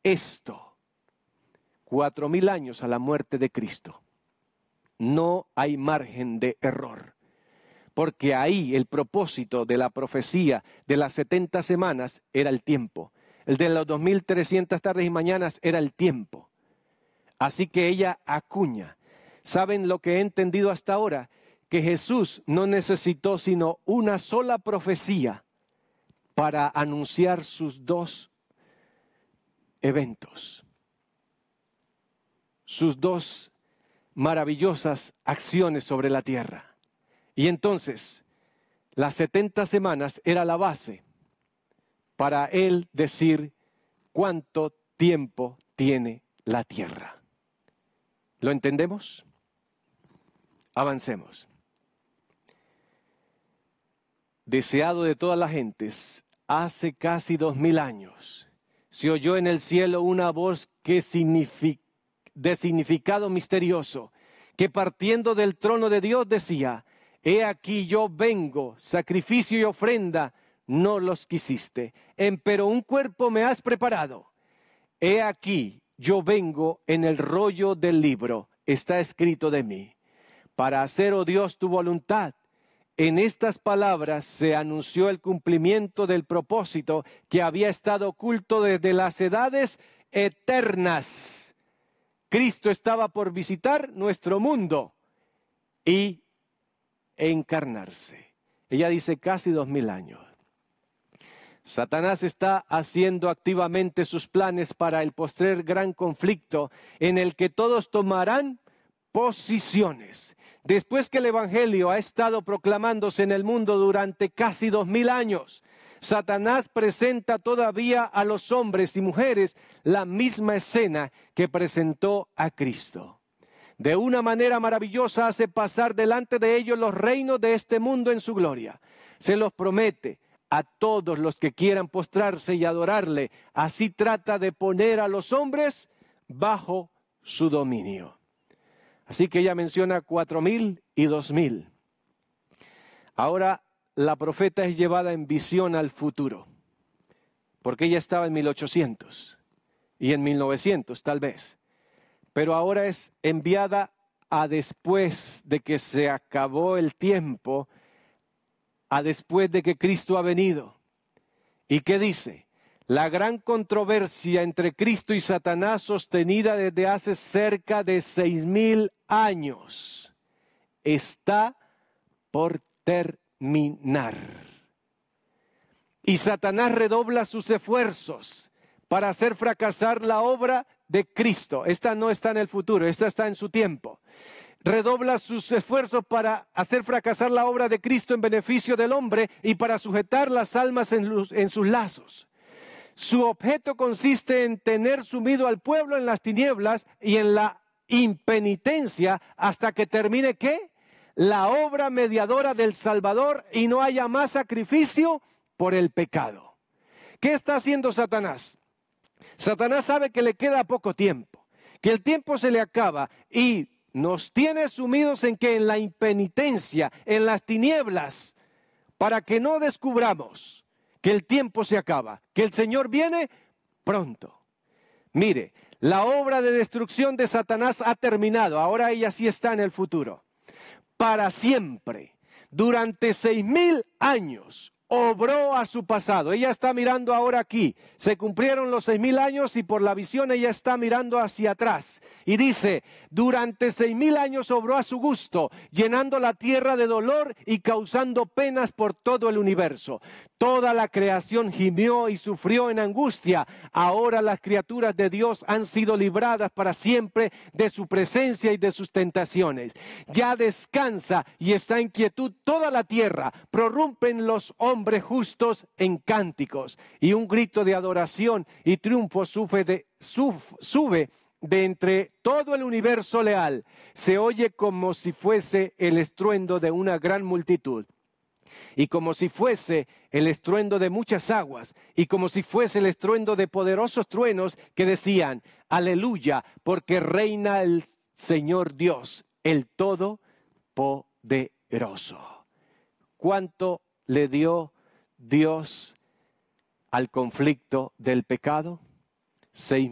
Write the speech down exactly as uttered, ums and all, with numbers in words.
esto, cuatro mil años a la muerte de Cristo. No hay margen de error, porque ahí el propósito de la profecía de las setenta semanas era el tiempo. El de los dos mil trescientas tardes y mañanas era el tiempo. Así que ella acuña. ¿Saben lo que he entendido hasta ahora? Que Jesús no necesitó sino una sola profecía para anunciar sus dos eventos, sus dos maravillosas acciones sobre la tierra. Y entonces, las setenta semanas era la base para él decir cuánto tiempo tiene la tierra. ¿Lo entendemos? Avancemos. Deseado de todas las gentes, hace casi dos mil años, se oyó en el cielo una voz que significa, de significado misterioso, que partiendo del trono de Dios decía: he aquí yo vengo, sacrificio y ofrenda no los quisiste, empero un cuerpo me has preparado. He aquí yo vengo, en el rollo del libro está escrito de mí, para hacer, oh Dios, tu voluntad. En estas palabras se anunció el cumplimiento del propósito que había estado oculto desde las edades eternas. Cristo estaba por visitar nuestro mundo y encarnarse. Ella dice casi dos mil años. Satanás está haciendo activamente sus planes para el postrer gran conflicto en el que todos tomarán posiciones. Después que el Evangelio ha estado proclamándose en el mundo durante casi dos mil años, Satanás presenta todavía a los hombres y mujeres la misma escena que presentó a Cristo. De una manera maravillosa hace pasar delante de ellos los reinos de este mundo en su gloria. Se los promete a todos los que quieran postrarse y adorarle. Así trata de poner a los hombres bajo su dominio. Así que ella menciona cuatro mil y dos mil. Ahora la profeta es llevada en visión al futuro, porque ella estaba en mil ochocientos y en mil novecientos tal vez. Pero ahora es enviada a después de que se acabó el tiempo, a después de que Cristo ha venido. ¿Y qué dice? La gran controversia entre Cristo y Satanás, sostenida desde hace cerca de seis mil años, está por terminar. Y Satanás redobla sus esfuerzos para hacer fracasar la obra de Cristo. Esta no está en el futuro, esta está en su tiempo. Redobla sus esfuerzos para hacer fracasar la obra de Cristo en beneficio del hombre y para sujetar las almas en, los, en sus lazos. Su objeto consiste en tener sumido al pueblo en las tinieblas y en la impenitencia hasta que termine, ¿qué? La obra mediadora del Salvador y no haya más sacrificio por el pecado. ¿Qué está haciendo Satanás? Satanás sabe que le queda poco tiempo, que el tiempo se le acaba y nos tiene sumidos en que en la impenitencia, en las tinieblas, para que no descubramos que el tiempo se acaba, que el Señor viene pronto. Mire, la obra de destrucción de Satanás ha terminado, ahora ella sí está en el futuro. Para siempre, durante seis mil años, obró a su pasado. Ella está mirando ahora aquí. Se cumplieron los seis mil años y por la visión ella está mirando hacia atrás. Y dice, durante seis mil años obró a su gusto, llenando la tierra de dolor y causando penas por todo el universo. Toda la creación gimió y sufrió en angustia. Ahora las criaturas de Dios han sido libradas para siempre de su presencia y de sus tentaciones. Ya descansa y está en quietud toda la tierra. Prorrumpen los hombres justos en cánticos y un grito de adoración y triunfo sube de, sub, sube de entre todo el universo leal. Se oye como si fuese el estruendo de una gran multitud. Y como si fuese el estruendo de muchas aguas, y como si fuese el estruendo de poderosos truenos que decían, aleluya, porque reina el Señor Dios, el Todopoderoso. ¿Cuánto le dio Dios al conflicto del pecado? Seis